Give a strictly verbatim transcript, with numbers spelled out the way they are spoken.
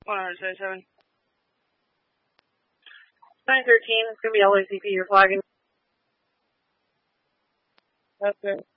one seventy-seven. nine thirteen, it's going to be L A C P, you're flagging. That's it.